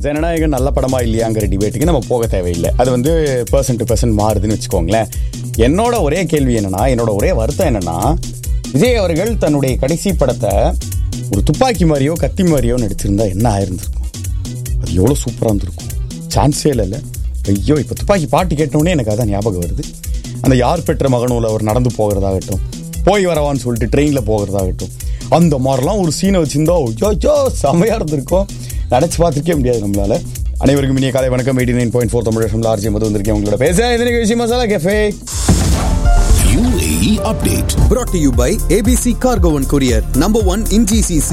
ஜனநாயகம் நல்ல படமா இல்லையாங்கிற டிபேட்டுக்கு நம்ம போக தேவையில்லை. அது வந்து பர்சன் டு பர்சன் மாறுதுன்னு வச்சுக்கோங்களேன். என்னோட ஒரே கேள்வி என்னன்னா, என்னோட ஒரே வருத்தம் என்னன்னா, விஜய் அவர்கள் தன்னுடைய கடைசி படத்தை ஒரு துப்பாக்கி மாதிரியோ கத்தி மாதிரியோ நடிச்சிருந்தா என்ன ஆயிருந்திருக்கும்? அது எவ்வளோ சூப்பராக இருந்திருக்கும். சான்ஸே இல்லை. ஐயோ, இப்போ துப்பாக்கி பாட்டு கேட்டோடனே எனக்கு அதான் ஞாபகம் வருது. அந்த யார் பெற்ற மகனூல அவர் நடந்து போகிறதாகட்டும், போய் வரவான்னு சொல்லிட்டு ட்ரெயினில் போகிறதாகட்டும், அந்த மாதிரிலாம் ஒரு சீனை வச்சிருந்தா ஐயோ செமையாக இருந்திருக்கும். நினச்சி பார்த்துருக்கே முடியாது நம்மளால. அனைவருக்கும் இனிய காலை வணக்கம். 89.4 தமிழ் ஆர்ஜி மது வந்திருக்கேன் உங்களோட பேச. இது masala cafe UAE update brought to you by ABC Cargo and Courier, number 1 in GCC.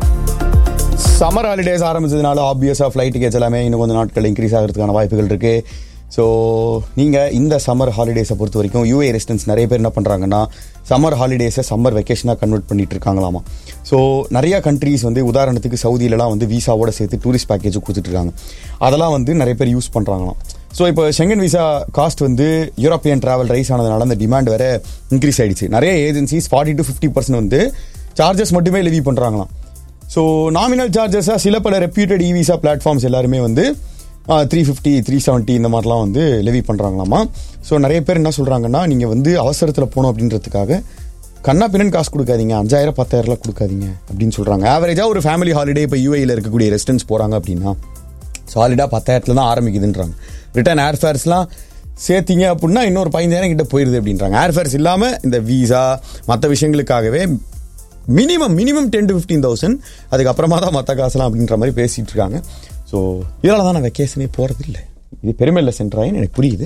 Summer holidays ஆரம்பிச்சதுனால ஆப்வியஸாக ஃப்ளைட் டிக்கெட்ஸ் எல்லாமே இன்னும் கொஞ்சம் நாட்கள் இன்க்ரீஸ் ஆகிறதுக்கான வாய்ப்புகள் இருக்குது. ஸோ நீங்கள் இந்த சம்மர் ஹாலிடேஸை பொறுத்த வரைக்கும் UAE ரெசிடென்ட்ஸ் நிறைய பேர் என்ன பண்ணுறாங்கன்னா, சம்மர் ஹாலிடேஸை சம்மர் வெக்கேஷனாக கன்வெர்ட் பண்ணிட்டு இருக்காங்களாமா. ஸோ நிறையா கண்ட்ரீஸ் வந்து உதாரணத்துக்கு சவுதியிலலாம் வந்து வீசாவோட சேர்த்து டூரிஸ்ட் பேக்கேஜ் கொடுத்துட்ருக்காங்க. அதெல்லாம் வந்து நிறைய பேர் யூஸ் பண்ணுறாங்களாம். ஸோ இப்போ ஷெங்கன் விசா காஸ்ட் வந்து யூரோப்பியன் ட்ராவல் ரைஸ் ஆனதுனால அந்த டிமாண்ட் வேறு இன்க்ரீஸ் ஆகிடுச்சு. நிறைய ஏஜென்சிஸ் 40 to 50% வந்து சார்ஜஸ் மட்டுமே லெவி பண்ணுறாங்களாம். ஸோ நாமினல் சார்ஜஸாக சில பல ரெப்யூட்டட் இவிசா பிளாட்ஃபார்ம்ஸ் எல்லாருமே வந்து 350, 370 இந்த மாதிரிலாம் வந்து லெவி பண்ணுறாங்களாமா. ஸோ நிறைய பேர் என்ன சொல்கிறாங்கன்னா, நீங்கள் வந்து அவசரத்தில் போகணும் அப்படின்றதுக்காக கண்ணா பின்னன் காசு கொடுக்காதீங்க, 5000 10,000 கொடுக்காதீங்க அப்படின்னு சொல்கிறாங்க. ஆவரேஜாக ஒரு ஃபேமிலி ஹாலிடே இப்போ UAEல இருக்கக்கூடிய ரெசிடென்ட்ஸ் போகிறாங்க அப்படின்னா சாலிடாக 10,000 தான் ஆரம்பிக்குதுன்றாங்க. ரிட்டர்ன் ஏர்ஃபேர்ஸ்லாம் சேர்த்திங்க அப்படின்னா இன்னொரு 15,000 கிட்ட போயிடுது அப்படின்றாங்க. ஏர்ஃபேர்ஸ் இல்லாமல் இந்த வீசா மற்ற விஷயங்களுக்காகவே மினிமம் 10 to 15,000, அதுக்கப்புறமா தான் மற்ற காசுலாம் அப்படின்ற மாதிரி பேசிகிட்டு இருக்காங்க. ஸோ இதனால தான் நான் வெக்கேஷனே போகிறது இல்லை. இது பெருமையில்லை சென்றாயின்னு எனக்கு புரியுது.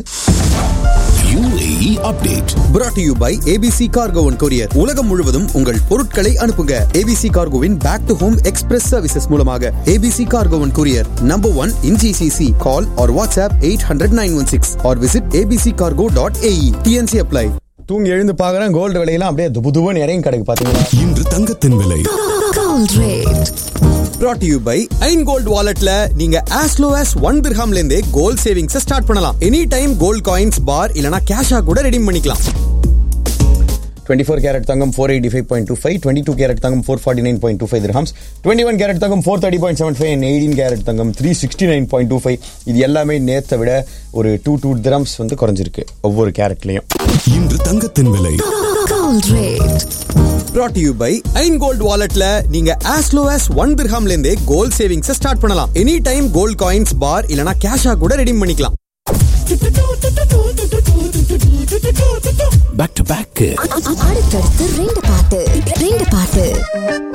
UAE update brought to you by ABC Cargo and Courier. உலகம் முழுவதும் உங்கள் பொருட்களை அனுப்புங்க. ABC Cargoவின் back to home express services மூலமாக. ABC Cargo and Courier, number 1 in GCC. Call or WhatsApp 800-916 or visit abccargo.ae. TNC apply. தூங்கி எழுந்து பார்க்குறேன், gold விலையெல்லாம் அப்படியே துபுதுபுன்னு இறங்கி கிடக்கு. பார்த்தீங்கன்னா இன்று தங்கத்தின் விலை Gold rate brought to you by Ain Gold Walletல நீங்க as low as 1 dirhamல இருந்தே கோல்ட் சேவிங்ஸ் ஸ்டார்ட் பண்ணலாம். எனி டைம் கோல்ட் காயின்ஸ் பார் இல்லனா கேஷா கூட ரெடீம் பண்ணிக்கலாம். 24 கேரட் தங்கம் 485.25, 22 கேரட் தங்கம் 449.25 dirhams, 21 கேரட் தங்கம் 430.75, 18 கேரட் தங்கம் 369.25. இது எல்லாமே நேத்தை விட ஒரு 2 dirhams வந்து குறைஞ்சிருக்கு ஒவ்வொரு கேரட்லயும். இன்று தங்கத்தின் விலை Gold rate brought to you by Ain Gold Walletல நீங்க as low as 1 dirhamல இருந்தே கோல்ட் சேவிங்ஸ் ஸ்டார்ட் பண்ணலாம். எனி டைம் கோல்ட் காயின்ஸ் பார் இல்லனா கேஷா கூட ரெடீம் பண்ணிக்கலாம். back to back அடுத்தடுத்து ரெண்டு பாட்டு